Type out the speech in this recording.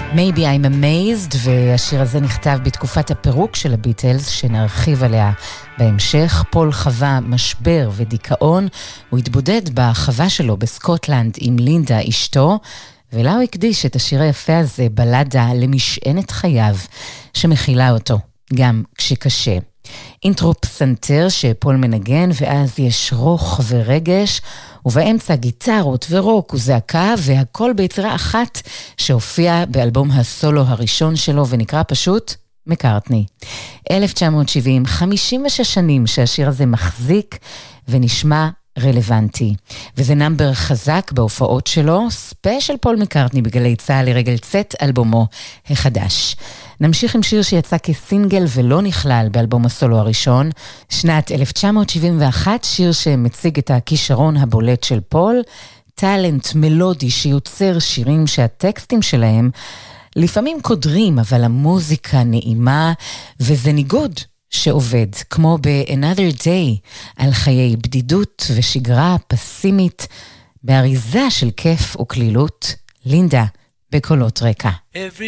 Maybe I'm Amazed, והשיר הזה נכתב בתקופת הפירוק של הביטלס, שנרחיב עליה בהמשך. פול חווה משבר ודיכאון, הוא התבודד בחווה שלו בסקוטלנד עם לינדה אשתו, ולה הוא הקדיש את השיר היפה הזה, בלדה למשענת חייו, שמכילה אותו, גם כשקשה. אינטרו פסנתר שפול מנגן, ואז יש רוח ורגש, ובאמצע גיטרות ורוק וזעקה, והכל ביצירה אחת שהופיע באלבום הסולו הראשון שלו, ונקרא פשוט מקארטני. 1970, 56 שנים שהשיר הזה מחזיק ונשמע רלוונטי. וזה נאמבר חזק בהופעות שלו, ספיישל פול מקארטני בגלי צהל לרגל צאת אלבומו החדש. נמשיך עם שיר שיצא כסינגל ולא נכלל באלבום הסולו הראשון, שנת 1971, שיר שמציג את הכישרון הבולט של פול, טלנט מלודי שיוצר שירים שהטקסטים שלהם לפעמים קודרים, אבל המוזיקה נעימה, וזה ניגוד שעובד, כמו ב-Another Day, על חיי בדידות ושגרה פסימית, באריזה של כיף וכלילות, לינדה בקולות רקע.